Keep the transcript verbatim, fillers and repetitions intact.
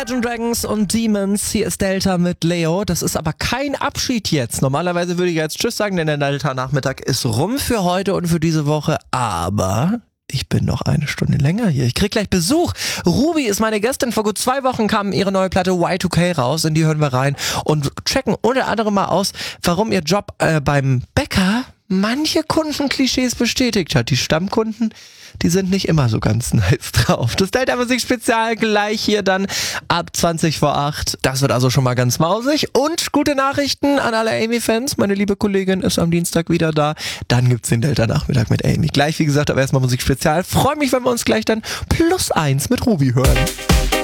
Imagine Dragons und Demons, hier ist Delta mit Leo. Das ist aber kein Abschied jetzt. Normalerweise würde ich jetzt Tschüss sagen, denn der Delta-Nachmittag ist rum für heute und für diese Woche. Aber ich bin noch eine Stunde länger hier. Ich krieg gleich Besuch. Ruby ist meine Gästin. Vor gut zwei Wochen kam ihre neue Platte Y zwei K raus. In die hören wir rein und checken unter anderem mal aus, warum ihr Job äh, beim Bäcker manche Kundenklischees bestätigt hat. Die Stammkunden, die sind nicht immer so ganz nice drauf. Das Delta Musik Spezial gleich hier dann ab zwanzig vor acht. Das wird also schon mal ganz mausig. Und gute Nachrichten an alle Amy-Fans. Meine liebe Kollegin ist am Dienstag wieder da. Dann gibt's den Delta-Nachmittag mit Amy. Gleich, wie gesagt, aber erstmal Musik Spezial. Freue mich, wenn wir uns gleich dann plus eins mit Ruby hören.